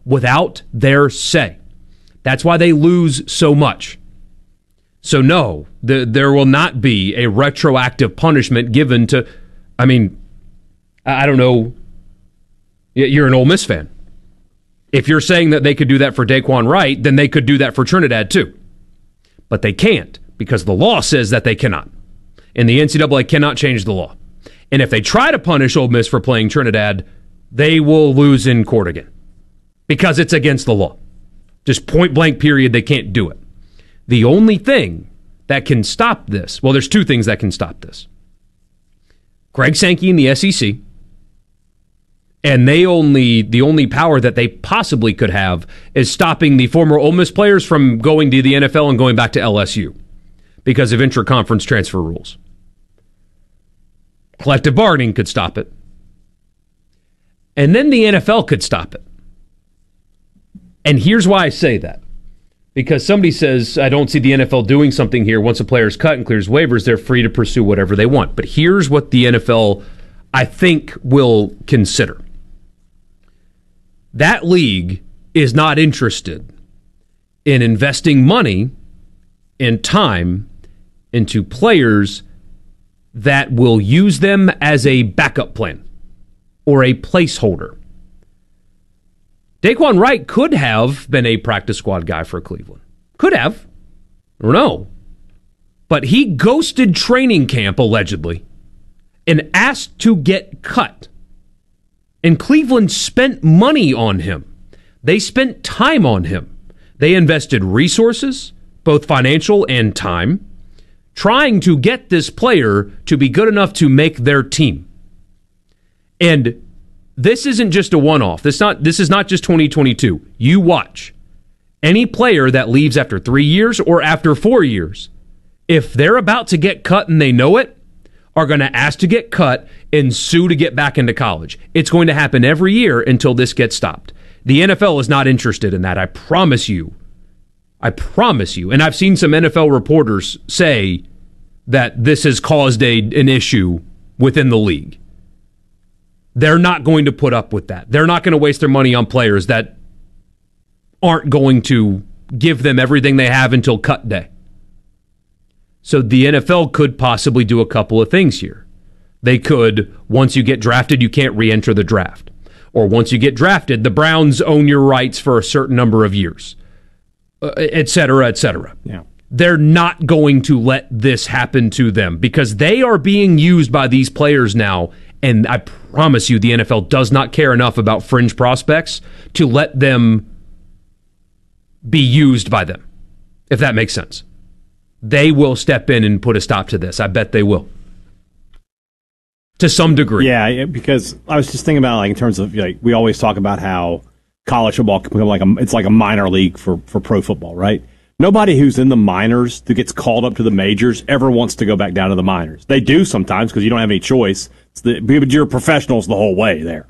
without their say. That's why they lose so much. So no, there will not be a retroactive punishment given to, I don't know, you're an Ole Miss fan. If you're saying that they could do that for Daquan Wright, then they could do that for Trinidad too. But they can't, because the law says that they cannot. And the NCAA cannot change the law. And if they try to punish Ole Miss for playing Trinidad, they will lose in court again. Because it's against the law. Just point blank period, they can't do it. The only thing that can stop this, well, there's two things that can stop this. Greg Sankey and the SEC, and the only power that they possibly could have is stopping the former Ole Miss players from going to the NFL and going back to LSU because of intra-conference transfer rules. Collective bargaining could stop it. And then the NFL could stop it. And here's why I say that. Because somebody says, I don't see the NFL doing something here. Once a player's cut and clears waivers, they're free to pursue whatever they want. But here's what the NFL, I think, will consider. That league is not interested in investing money and time into players that will use them as a backup plan or a placeholder. Daquan Wright could have been a practice squad guy for Cleveland. Could have. I don't know. But he ghosted training camp, allegedly, and asked to get cut. And Cleveland spent money on him. They spent time on him. They invested resources, both financial and time, trying to get this player to be good enough to make their team. And this isn't just a one-off. This is not just 2022. You watch. Any player that leaves after 3 years or after 4 years, if they're about to get cut and they know it, are going to ask to get cut and sue to get back into college. It's going to happen every year until this gets stopped. The NFL is not interested in that. I promise you. I promise you. And I've seen some NFL reporters say that this has caused an issue within the league. They're not going to put up with that. They're not going to waste their money on players that aren't going to give them everything they have until cut day. So the NFL could possibly do a couple of things here. They could, once you get drafted, you can't re-enter the draft. Or once you get drafted, the Browns own your rights for a certain number of years, et cetera, et cetera. Yeah. They're not going to let this happen to them because they are being used by these players now. And I promise you, the NFL does not care enough about fringe prospects to let them be used by them, if that makes sense. They will step in and put a stop to this. I bet they will. To some degree. Yeah, because I was just thinking about, like, in terms of, like, we always talk about how college football can become it's like a minor league for pro football, right? Nobody who's in the minors who gets called up to the majors ever wants to go back down to the minors. They do sometimes because you don't have any choice. But you're professionals the whole way there.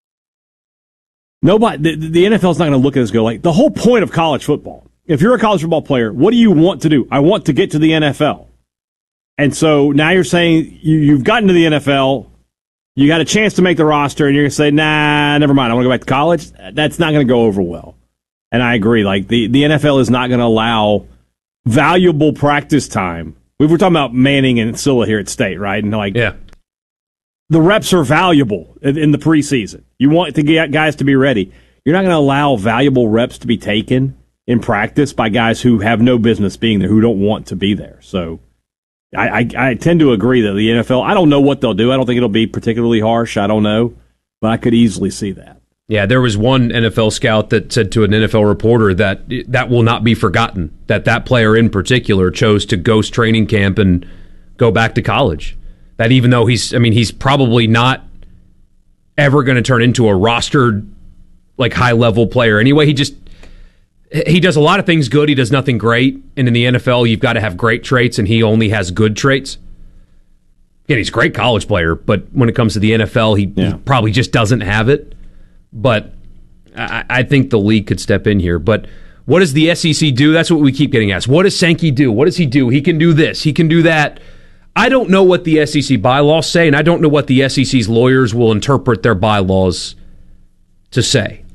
Nobody, the NFL is not going to look at this and go, like, the whole point of college football, if you're a college football player, what do you want to do? I want to get to the NFL. And so now you're saying you've gotten to the NFL, you got a chance to make the roster, and you're going to say, nah, never mind, I want to go back to college. That's not going to go over well. And I agree. Like, the NFL is not going to allow valuable practice time. We were talking about Manning and Silla here at State, right? And, like, yeah. The reps are valuable in the preseason. You want to get guys to be ready. You're not going to allow valuable reps to be taken in practice by guys who have no business being there, who don't want to be there. So I tend to agree that the NFL, I don't know what they'll do. I don't think it'll be particularly harsh. I don't know. But I could easily see that. Yeah, there was one NFL scout that said to an NFL reporter that will not be forgotten, that player in particular chose to ghost training camp and go back to college. That even though he's probably not ever going to turn into a rostered, like, high-level player anyway. He does a lot of things good. He does nothing great. And in the NFL, you've got to have great traits, and he only has good traits. Again, he's a great college player, but when it comes to the NFL, he probably just doesn't have it. But I think the league could step in here. But what does the SEC do? That's what we keep getting asked. What does Sankey do? What does he do? He can do this. He can do that. I don't know what the SEC bylaws say, and I don't know what the SEC's lawyers will interpret their bylaws to say.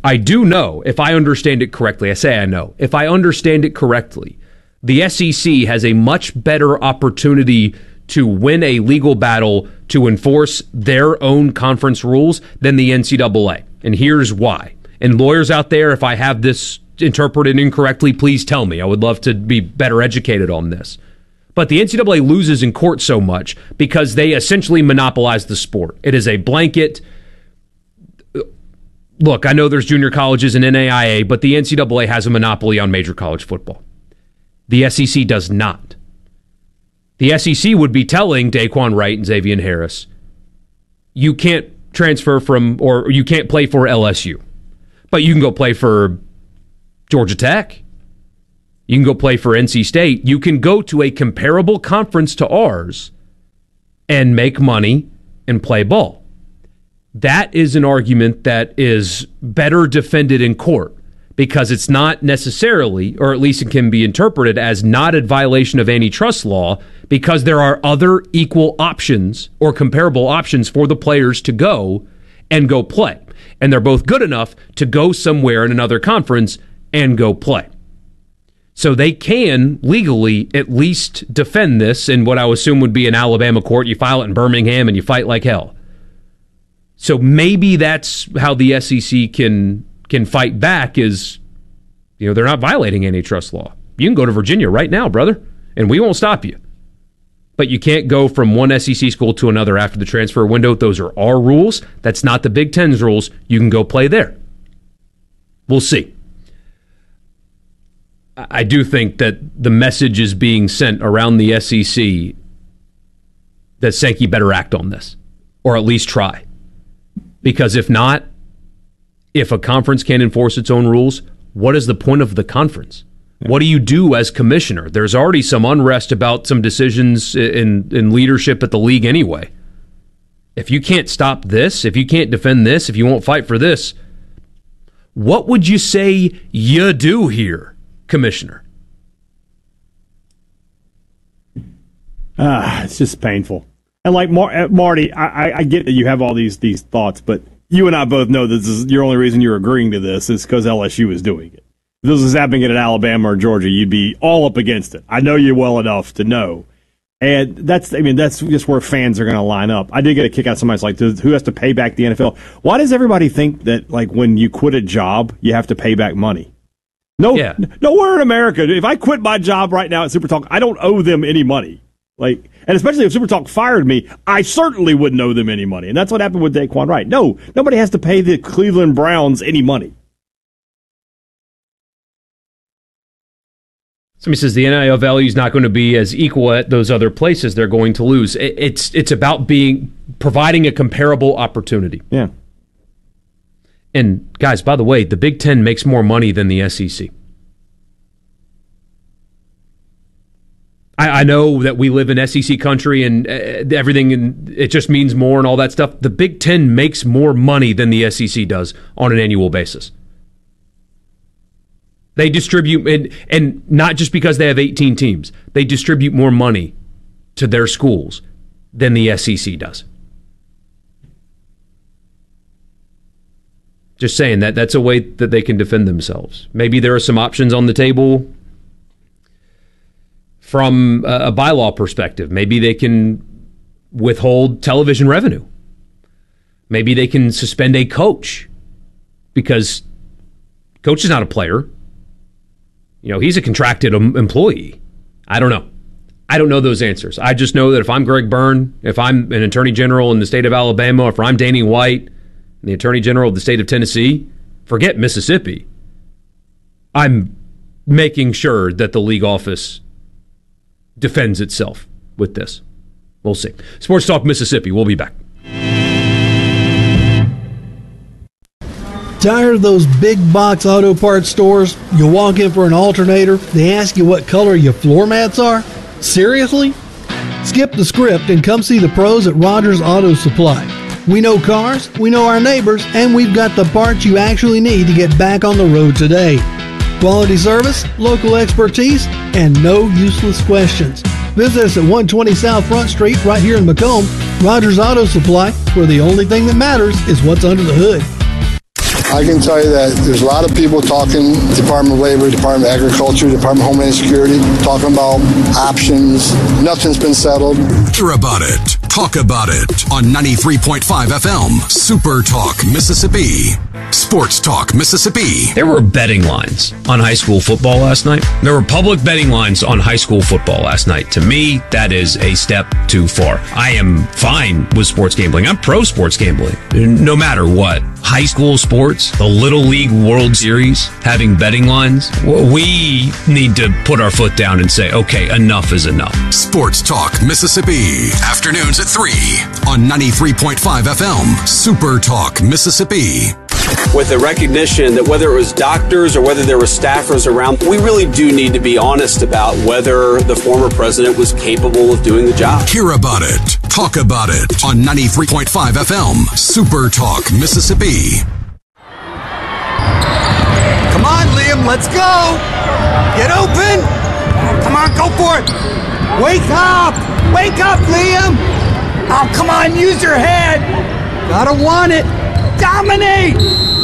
I do know, if I understand it correctly, I say I know, if I understand it correctly, the SEC has a much better opportunity to win a legal battle to enforce their own conference rules than the NCAA. And here's why. And lawyers out there, if I have this interpreted incorrectly, please tell me. I would love to be better educated on this. But the NCAA loses in court so much because they essentially monopolize the sport. It is a blanket. Look, I know there's junior colleges and NAIA, but the NCAA has a monopoly on major college football. The SEC does not. The SEC would be telling Daquan Wright and Xavier Harris, you can't transfer from, or you can't play for LSU, but you can go play for Georgia Tech. You can go play for NC State. You can go to a comparable conference to ours and make money and play ball. That is an argument that is better defended in court because it's not necessarily, or at least it can be interpreted as not a violation of antitrust law because there are other equal options or comparable options for the players to go and go play. And they're both good enough to go somewhere in another conference and go play. So they can legally at least defend this in what I would assume would be an Alabama court. You file it in Birmingham and you fight like hell. So maybe that's how the SEC can fight back is, they're not violating antitrust law. You can go to Virginia right now, brother, and we won't stop you. But you can't go from one SEC school to another after the transfer window. Those are our rules. That's not the Big Ten's rules. You can go play there. We'll see. I do think that the message is being sent around the SEC that Sankey better act on this, or at least try. Because if not, if a conference can't enforce its own rules, what is the point of the conference? What do you do as commissioner? There's already some unrest about some decisions in leadership at the league anyway. If you can't stop this, if you can't defend this, if you won't fight for this, what would you say you do here, commissioner? It's just painful. And like Marty, I get that you have all these thoughts, but you and I both know this is your only reason you're agreeing to this is because LSU is doing it. If this was happening at Alabama or Georgia, you'd be all up against it. I know you well enough to know. And that's just where fans are going to line up. I did get a kick out of somebody's like, who has to pay back the NFL? Why does everybody think that like when you quit a job, you have to pay back money? Nowhere in America. If I quit my job right now at SuperTalk, I don't owe them any money. Like, and especially if SuperTalk fired me, I certainly wouldn't owe them any money. And that's what happened with Daquan Wright. No, nobody has to pay the Cleveland Browns any money. Somebody says the NIL value is not going to be as equal at those other places. They're going to lose. It's about providing a comparable opportunity. Yeah. And guys, by the way, the Big Ten makes more money than the SEC. I know that we live in SEC country and everything, and it just means more and all that stuff. The Big Ten makes more money than the SEC does on an annual basis. They distribute, and not just because they have 18 teams, they distribute more money to their schools than the SEC does. Just saying that's a way that they can defend themselves. Maybe there are some options on the table from a bylaw perspective. Maybe they can withhold television revenue. Maybe they can suspend a coach because coach is not a player. He's a contracted employee. I don't know. I don't know those answers. I just know that if I'm Greg Byrne, if I'm an attorney general in the state of Alabama, if I'm Danny White, the attorney general of the state of Tennessee, forget Mississippi. I'm making sure that the league office defends itself with this. We'll see. Sports Talk Mississippi. We'll be back. Tired of those big box auto parts stores? You walk in for an alternator, they ask you what color your floor mats are? Seriously? Skip the script and come see the pros at Rogers Auto Supply. We know cars, we know our neighbors, and we've got the parts you actually need to get back on the road today. Quality service, local expertise, and no useless questions. Visit us at 120 South Front Street right here in Macomb. Rogers Auto Supply, where the only thing that matters is what's under the hood. I can tell you that there's a lot of people talking, Department of Labor, Department of Agriculture, Department of Homeland Security, talking about options. Nothing's been settled. Hear about it. Talk about it on 93.5 FM, Super Talk, Mississippi. Sports Talk, Mississippi. There were betting lines on high school football last night. There were public betting lines on high school football last night. To me, that is a step too far. I am fine with sports gambling. I'm pro sports gambling, no matter what. High school sports, the Little League World Series, having betting lines, we need to put our foot down and say, okay, enough is enough. Sports Talk, Mississippi. Afternoons at 3 on 93.5 FM, Super Talk, Mississippi. With the recognition that whether it was doctors or whether there were staffers around, we really do need to be honest about whether the former president was capable of doing the job. Hear about it. Talk about it on 93.5 FM, Super Talk, Mississippi. Come on, Liam, let's go. Get open. Come on, go for it. Wake up. Wake up, Liam. Oh, come on, use your head. Gotta want it. Dominate.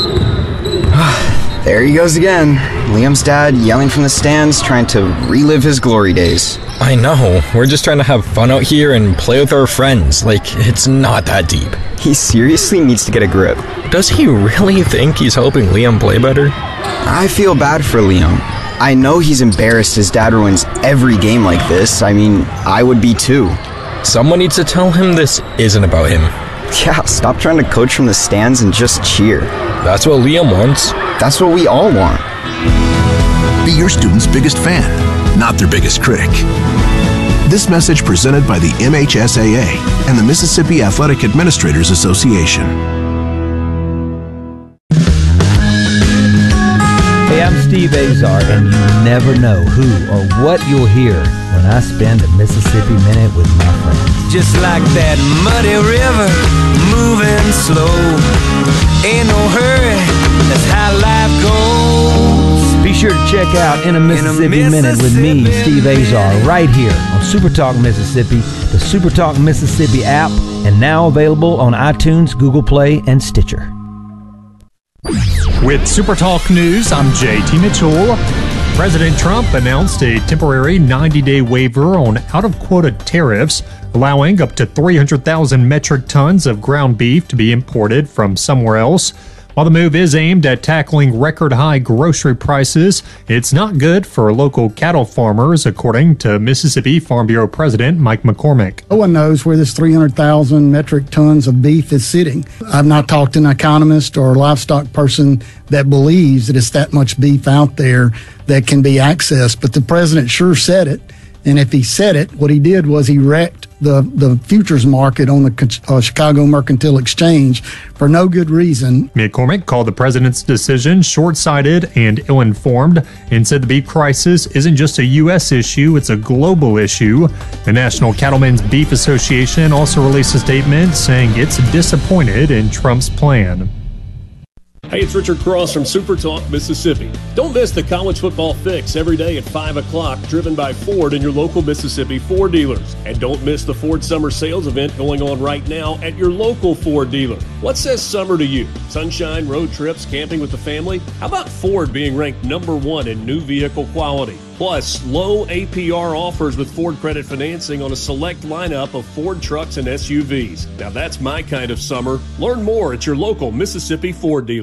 There he goes again. Liam's dad yelling from the stands, trying to relive his glory days. I know. We're just trying to have fun out here and play with our friends. Like, it's not that deep. He seriously needs to get a grip. Does he really think he's helping Liam play better? I feel bad for Liam. I know he's embarrassed his dad ruins every game like this. I mean, I would be too. Someone needs to tell him this isn't about him. Yeah, stop trying to coach from the stands and just cheer. That's what Liam wants. That's what we all want. Be your student's biggest fan, not their biggest critic. This message presented by the MHSAA and the Mississippi Athletic Administrators Association. Hey, I'm Steve Azar, and you never know who or what you'll hear when I spend a Mississippi Minute with my friends. Just like that muddy river, moving slow. Ain't no hurry, that's how life goes. Be sure to check out In a Mississippi Minute with me, Steve Azar, right here on Super Talk Mississippi, the Super Talk Mississippi app, and now available on iTunes, Google Play, and Stitcher. With Super Talk News, I'm JT Mitchell. President Trump announced a temporary 90-day waiver on out-of-quota tariffs, allowing up to 300,000 metric tons of ground beef to be imported from somewhere else. While the move is aimed at tackling record-high grocery prices, it's not good for local cattle farmers, according to Mississippi Farm Bureau President Mike McCormick. No one knows where this 300,000 metric tons of beef is sitting. I've not talked to an economist or a livestock person that believes that it's that much beef out there that can be accessed, but the president sure said it. And if he said it, what he did was he wrecked the futures market on the Chicago Mercantile Exchange for no good reason. McCormick called the president's decision short-sighted and ill-informed and said the beef crisis isn't just a U.S. issue, it's a global issue. The National Cattlemen's Beef Association also released a statement saying it's disappointed in Trump's plan. Hey, it's Richard Cross from Super Talk, Mississippi. Don't miss the college football fix every day at 5 o'clock, driven by Ford and your local Mississippi Ford dealers. And don't miss the Ford Summer Sales event going on right now at your local Ford dealer. What says summer to you? Sunshine, road trips, camping with the family? How about Ford being ranked #1 in new vehicle quality? Plus, low APR offers with Ford credit financing on a select lineup of Ford trucks and SUVs. Now that's my kind of summer. Learn more at your local Mississippi Ford dealer.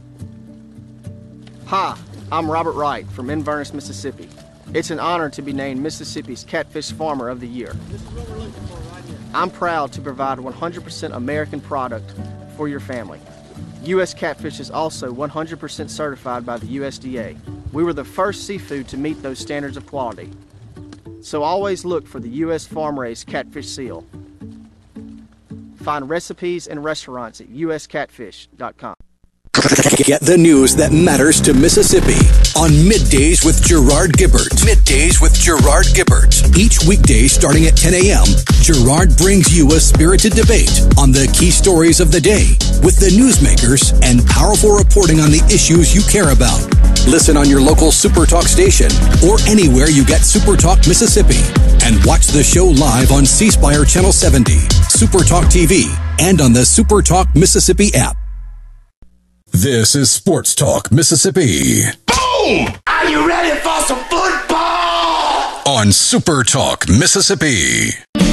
Hi, I'm Robert Wright from Inverness, Mississippi. It's an honor to be named Mississippi's Catfish Farmer of the Year. I'm proud to provide 100% American product for your family. U.S. Catfish is also 100% certified by the USDA. We were the first seafood to meet those standards of quality. So always look for the U.S. farm-raised catfish seal. Find recipes and restaurants at uscatfish.com. Get the news that matters to Mississippi on Middays with Gerard Gibbert. Middays with Gerard Gibbert. Each weekday starting at 10 a.m., Gerard brings you a spirited debate on the key stories of the day with the newsmakers and powerful reporting on the issues you care about. Listen on your local Super Talk station or anywhere you get Super Talk Mississippi. And watch the show live on C Spire Channel 70, Super Talk TV, and on the Super Talk Mississippi app. This is Sports Talk Mississippi. Boom! Are you ready for some football? On Super Talk Mississippi.